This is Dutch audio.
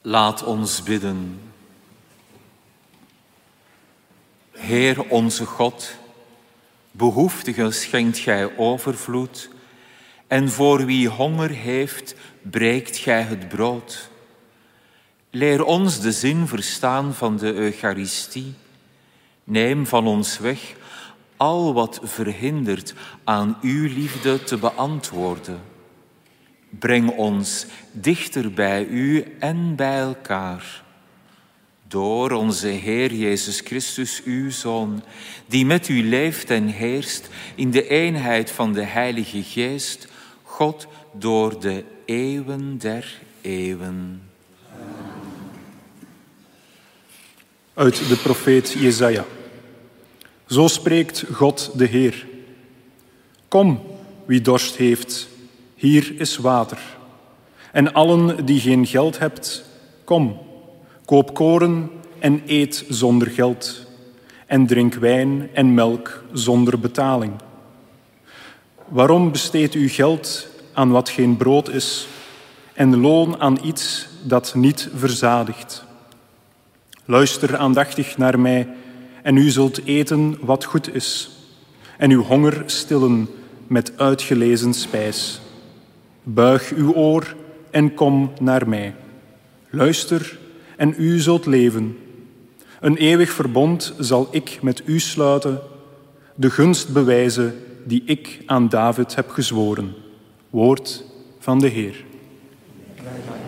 Laat ons bidden. Heer onze God, behoeftigen schenkt gij overvloed en voor wie honger heeft, breekt gij het brood. Leer ons de zin verstaan van de Eucharistie. Neem van ons weg al wat verhindert aan uw liefde te beantwoorden. Breng ons dichter bij u en bij elkaar. Door onze Heer Jezus Christus, uw Zoon, die met u leeft en heerst in de eenheid van de Heilige Geest, God door de eeuwen der eeuwen. Uit de profeet Jesaja. Zo spreekt God de Heer. Kom, wie dorst heeft, hier is water. En allen die geen geld hebt, kom, koop koren en eet zonder geld. En drink wijn en melk zonder betaling. Waarom besteedt u geld aan wat geen brood is en loon aan iets dat niet verzadigt? Luister aandachtig naar mij en u zult eten wat goed is en uw honger stillen met uitgelezen spijs. Buig uw oor en kom naar mij. Luister en u zult leven. Een eeuwig verbond zal ik met u sluiten, de gunst bewijzen die ik aan David heb gezworen. Woord van de Heer.